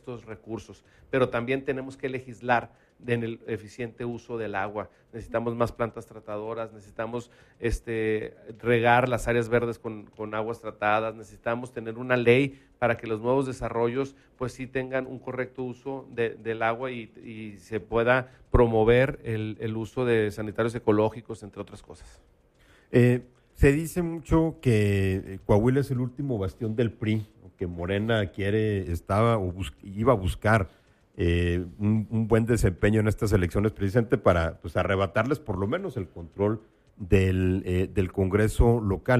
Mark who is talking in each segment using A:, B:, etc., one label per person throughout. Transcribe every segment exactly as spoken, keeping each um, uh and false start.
A: estos recursos, pero también tenemos que legislar en el eficiente uso del agua. Necesitamos más plantas tratadoras, necesitamos este, regar las áreas verdes con, con aguas tratadas, necesitamos tener una ley para que los nuevos desarrollos pues sí tengan un correcto uso de, del agua y, y se pueda promover el, el uso de sanitarios ecológicos, entre otras cosas.
B: Eh, se dice mucho que Coahuila es el último bastión del P R I, que Morena quiere, estaba o bus, iba a buscar Eh, un, un buen desempeño en estas elecciones precisamente para pues, arrebatarles por lo menos el control del, eh, del Congreso local.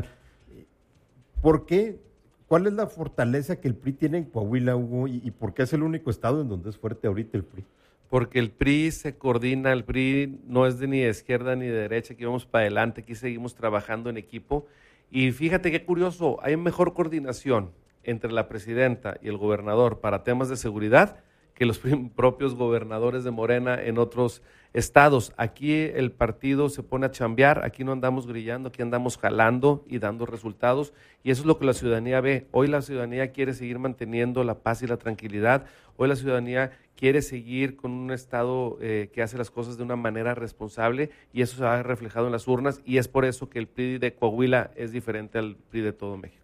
B: ¿Por qué? ¿Cuál es la fortaleza que el P R I tiene en Coahuila, Hugo? ¿Y, y por qué es el único estado en donde es fuerte ahorita el P R I?
A: Porque el P R I se coordina, el P R I no es de ni de izquierda ni de derecha, aquí vamos para adelante, aquí seguimos trabajando en equipo. Y fíjate qué curioso, hay mejor coordinación entre la presidenta y el gobernador para temas de seguridad que los propios gobernadores de Morena en otros estados. Aquí el partido se pone a chambear, aquí no andamos grillando, aquí andamos jalando y dando resultados, y eso es lo que la ciudadanía ve. Hoy la ciudadanía quiere seguir manteniendo la paz y la tranquilidad, hoy la ciudadanía quiere seguir con un estado eh, que hace las cosas de una manera responsable, y eso se ha reflejado en las urnas, y es por eso que el P R I de Coahuila es diferente al P R I de todo México.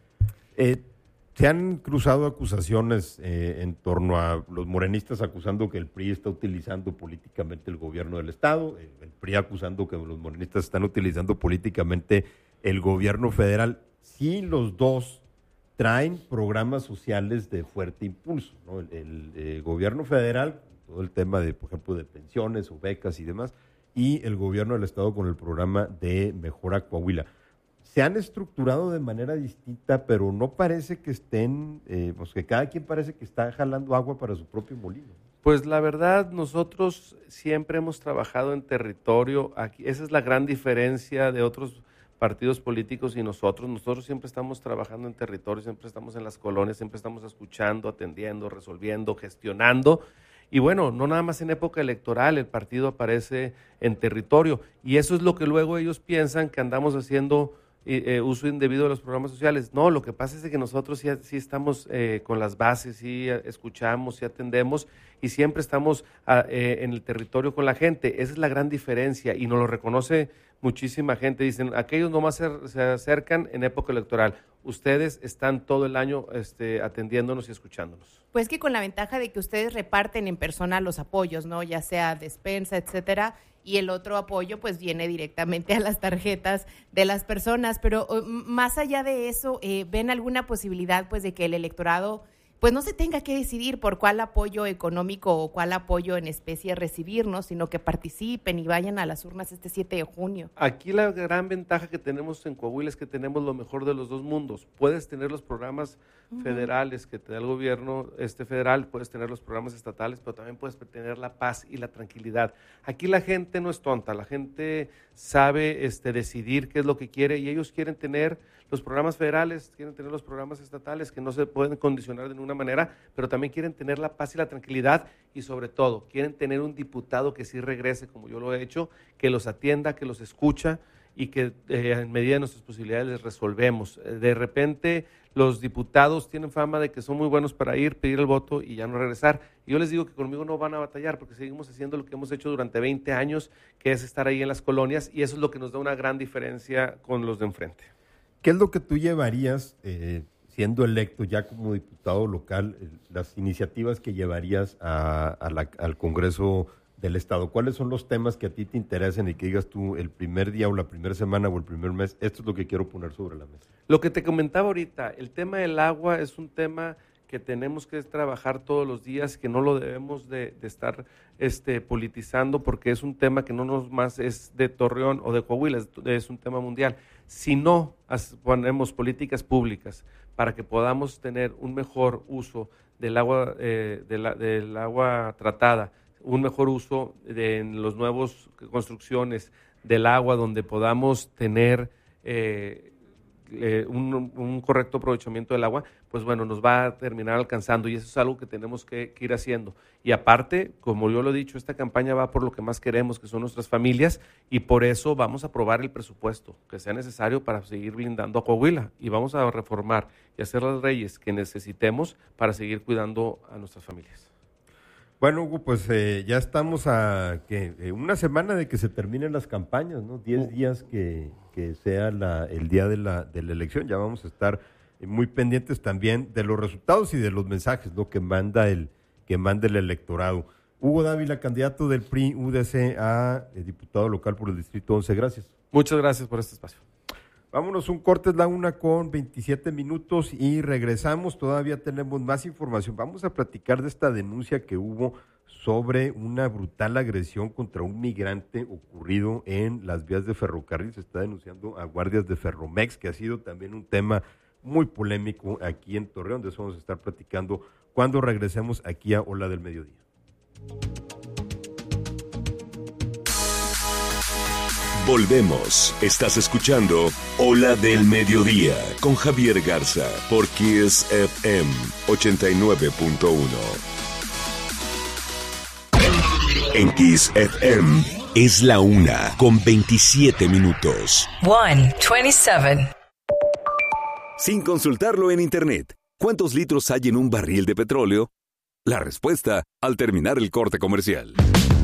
B: Eh, Se han cruzado acusaciones eh, en torno a los morenistas acusando que el P R I está utilizando políticamente el gobierno del Estado, el, el P R I acusando que los morenistas están utilizando políticamente el gobierno federal. Sí, los dos traen programas sociales de fuerte impulso, ¿no? El, el, el gobierno federal, todo el tema de, por ejemplo, de pensiones o becas y demás, y el gobierno del Estado con el programa de Mejora Coahuila. Se han estructurado de manera distinta, pero no parece que estén, eh, pues que cada quien parece que está jalando agua para su propio molino.
A: Pues la verdad, nosotros siempre hemos trabajado en territorio, aquí, esa es la gran diferencia de otros partidos políticos y nosotros, nosotros siempre estamos trabajando en territorio, siempre estamos en las colonias, siempre estamos escuchando, atendiendo, resolviendo, gestionando. Y bueno, no nada más en época electoral, el partido aparece en territorio, y eso es lo que luego ellos piensan que andamos haciendo Eh, uso indebido de los programas sociales. No, lo que pasa es que nosotros sí, sí estamos eh, con las bases, sí escuchamos, sí atendemos y siempre estamos a, eh, en el territorio con la gente. Esa es la gran diferencia y nos lo reconoce muchísima gente. Dicen, aquellos nomás se, se acercan en época electoral. Ustedes están todo el año este, atendiéndonos y escuchándonos.
C: Pues que con la ventaja de que ustedes reparten en persona los apoyos, ¿no? Ya sea despensa, etcétera, y el otro apoyo pues viene directamente a las tarjetas de las personas, pero uh, más allá de eso, eh, ¿ven alguna posibilidad pues de que el electorado pues no se tenga que decidir por cuál apoyo económico o cuál apoyo en especie recibir, ¿no? Sino que participen y vayan a las urnas este siete de junio?
A: Aquí la gran ventaja que tenemos en Coahuila es que tenemos lo mejor de los dos mundos. Puedes tener los programas uh-huh. federales que te da el gobierno este federal, puedes tener los programas estatales, pero también puedes tener la paz y la tranquilidad. Aquí la gente no es tonta, la gente sabe este, decidir qué es lo que quiere y ellos quieren tener los programas federales, quieren tener los programas estatales que no se pueden condicionar de ninguna manera, pero también quieren tener la paz y la tranquilidad y sobre todo quieren tener un diputado que sí regrese, como yo lo he hecho, que los atienda, que los escucha y que eh, en medida de nuestras posibilidades les resolvemos. De repente los diputados tienen fama de que son muy buenos para ir, pedir el voto y ya no regresar. Y yo les digo que conmigo no van a batallar porque seguimos haciendo lo que hemos hecho durante veinte años, que es estar ahí en las colonias y eso es lo que nos da una gran diferencia con los de enfrente.
B: ¿Qué es lo que tú llevarías, eh, siendo electo ya como diputado local, eh, las iniciativas que llevarías a, a la, al Congreso del Estado? ¿Cuáles son los temas que a ti te interesan y que digas tú el primer día o la primera semana o el primer mes, esto es lo que quiero poner sobre la mesa?
A: Lo que te comentaba ahorita, el tema del agua es un tema que tenemos que trabajar todos los días, que no lo debemos de, de estar este, politizando porque es un tema que no nos más es de Torreón o de Coahuila, es, es un tema mundial. Si no ponemos políticas públicas para que podamos tener un mejor uso del agua, eh, de la, del agua tratada, un mejor uso de, en las nuevas construcciones del agua, donde podamos tener eh, eh, un, un correcto aprovechamiento del agua, pues bueno, nos va a terminar alcanzando y eso es algo que tenemos que, que ir haciendo. Y aparte, como yo lo he dicho, esta campaña va por lo que más queremos, que son nuestras familias, y por eso vamos a aprobar el presupuesto que sea necesario para seguir blindando a Coahuila y vamos a reformar y hacer las leyes que necesitemos para seguir cuidando a nuestras familias.
B: Bueno, Hugo, pues eh, ya estamos a que eh, una semana de que se terminen las campañas, ¿no? Diez días que, que sea la, el día de la, de la elección. Ya vamos a estar eh, muy pendientes también de los resultados y de los mensajes, ¿no? que manda el que manda el electorado. Hugo Dávila, candidato del P R I U D C a eh, diputado local por el Distrito once. Gracias.
A: Muchas gracias por este espacio.
B: Vámonos, un corte, es la una con veintisiete minutos y regresamos, todavía tenemos más información. Vamos a platicar de esta denuncia que hubo sobre una brutal agresión contra un migrante ocurrido en las vías de ferrocarril. Se está denunciando a guardias de Ferromex, que ha sido también un tema muy polémico aquí en Torreón. De eso vamos a estar platicando cuando regresemos aquí a Ola del Mediodía.
D: Volvemos. Estás escuchando Ola del Mediodía con Javier Garza por Kiss F M ochenta y nueve punto uno. En Kiss F M es la una con veintisiete minutos.
E: one twenty-seven.
D: Sin consultarlo en internet, ¿cuántos litros hay en un barril de petróleo? La respuesta al terminar el corte comercial.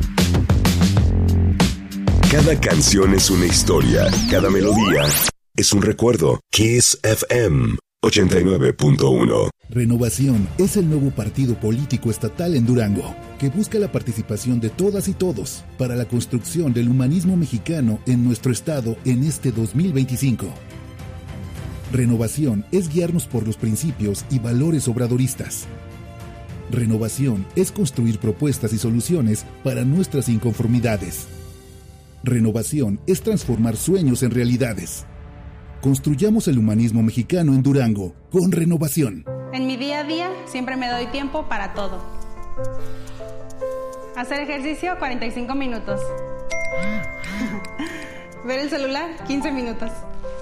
D: Cada canción es una historia, cada melodía es un recuerdo. Kiss F M ochenta y nueve punto uno.
F: Renovación es el nuevo partido político estatal en Durango, que busca la participación de todas y todos para la construcción del humanismo mexicano en nuestro estado en este dos mil veinticinco. Renovación es guiarnos por los principios y valores obradoristas. Renovación es construir propuestas y soluciones para nuestras inconformidades. Renovación es transformar sueños en realidades. Construyamos el humanismo mexicano en Durango con Renovación.
G: En mi día a día siempre me doy tiempo para todo. Hacer ejercicio, cuarenta y cinco minutos. Ver el celular, quince minutos.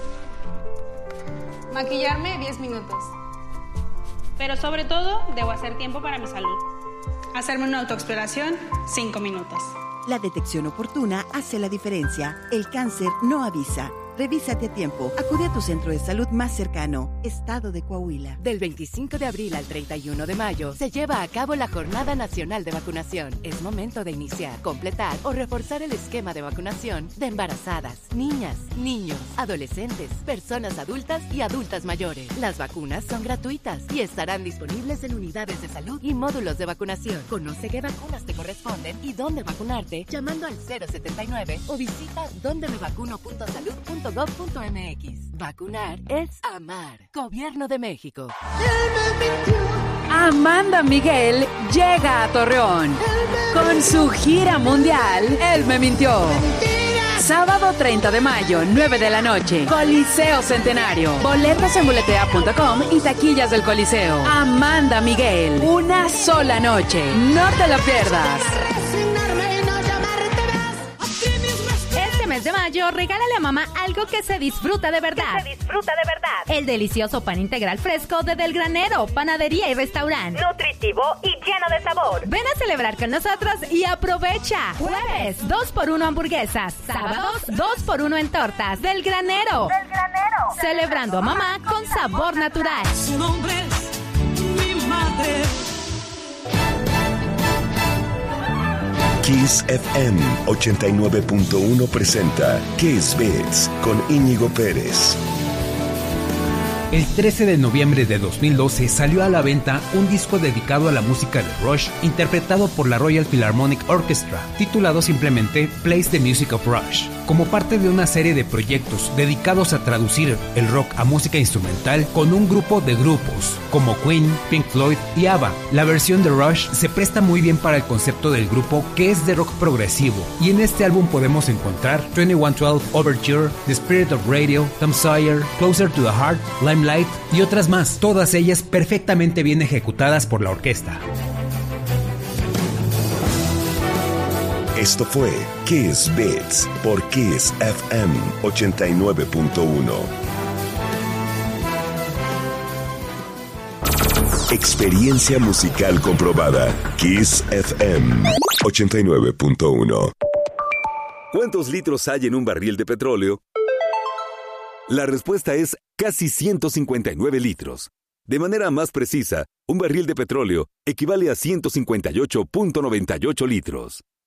G: Maquillarme, diez minutos. Pero sobre todo, debo hacer tiempo para mi salud. Hacerme una autoexploración, cinco minutos.
H: La detección oportuna hace la diferencia. El cáncer no avisa. Revísate a tiempo. Acude a tu centro de salud más cercano. Estado de Coahuila.
I: Del veinticinco de abril al treinta y uno de mayo se lleva a cabo la Jornada Nacional de Vacunación. Es momento de iniciar, completar o reforzar el esquema de vacunación de embarazadas, niñas, niños, adolescentes, personas adultas y adultas mayores. Las vacunas son gratuitas y estarán disponibles en unidades de salud y módulos de vacunación. Conoce qué vacunas te corresponden y dónde vacunarte llamando al cero setenta y nueve o visita donde me vacuno punto salud punto gov punto m x. Vacunar es amar. Gobierno de México.
E: Amanda Miguel llega a Torreón con su gira mundial Él me mintió. Sábado treinta de mayo, nueve de la noche, Coliseo Centenario. Boletos en boletea punto com y taquillas del Coliseo. Amanda Miguel, una sola noche. No te lo pierdas.
J: Mes de mayo, regálale a mamá algo que se disfruta de verdad.
K: Que se disfruta de verdad.
J: El delicioso pan integral fresco de Del Granero, panadería y restaurante.
K: Nutritivo y lleno de sabor.
J: Ven a celebrar con nosotros y aprovecha. Jueves, dos por uno hamburguesas. Sábados, dos por uno en tortas. Del Granero.
K: Del Granero.
J: Celebrando a mamá con sabor natural.
L: Su nombre es mi madre.
D: Kiss F M ochenta y nueve punto uno presenta Kiss Beats con Íñigo Pérez.
M: El trece de noviembre de dos mil doce salió a la venta un disco dedicado a la música de Rush, interpretado por la Royal Philharmonic Orchestra, titulado simplemente Plays the Music of Rush. Como parte de una serie de proyectos dedicados a traducir el rock a música instrumental con un grupo de grupos, como Queen, Pink Floyd y ABBA, la versión de Rush se presta muy bien para el concepto del grupo, que es de rock progresivo, y en este álbum podemos encontrar veintiuno doce Overture, The Spirit of Radio, Tom Sawyer, Closer to the Heart, Limelight y otras más, todas ellas perfectamente bien ejecutadas por la orquesta.
D: Esto fue Kiss Beats por Kiss F M ochenta y nueve punto uno. Experiencia musical comprobada. Kiss F M ochenta y nueve punto uno.
N: ¿Cuántos litros hay en un barril de petróleo? La respuesta es casi ciento cincuenta y nueve litros. De manera más precisa, un barril de petróleo equivale a ciento cincuenta y ocho punto noventa y ocho litros.